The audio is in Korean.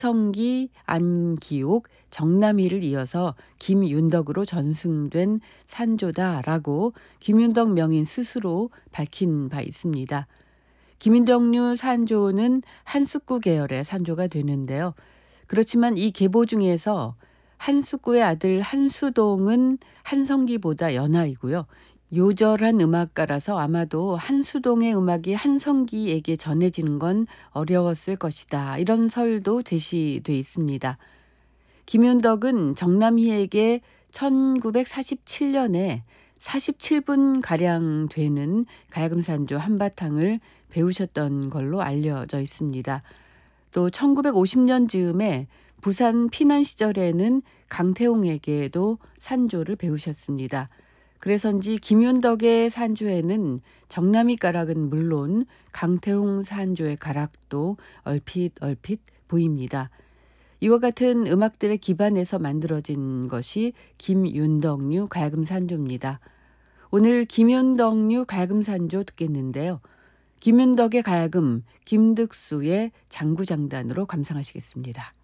박성기, 안기옥, 정남희를 이어서 김윤덕으로 전승된 산조다라고 김윤덕 명인 스스로 밝힌 바 있습니다. 김윤덕류 산조는 한숙구 계열의 산조가 되는데요. 그렇지만 이 계보 중에서 한숙구의 아들 한수동은 한성기보다 연하이고요. 요절한 음악가라서 아마도 한수동의 음악이 한성기에게 전해지는 건 어려웠을 것이다. 이런 설도 제시돼 있습니다. 김윤덕은 정남희에게 1947년에 47분가량 되는 가야금산조 한바탕을 배우셨던 걸로 알려져 있습니다. 또 1950년 즈음에 부산 피난 시절에는 강태홍에게도 산조를 배우셨습니다. 그래서인지 김윤덕의 산조에는 정남희 가락은 물론 강태홍 산조의 가락도 얼핏 보입니다. 이와 같은 음악들의 기반에서 만들어진 것이 김윤덕류 가야금 산조입니다. 오늘 김윤덕류 가야금 산조 듣겠는데요. 김윤덕의 가야금, 김득수의 장구장단으로 감상하시겠습니다.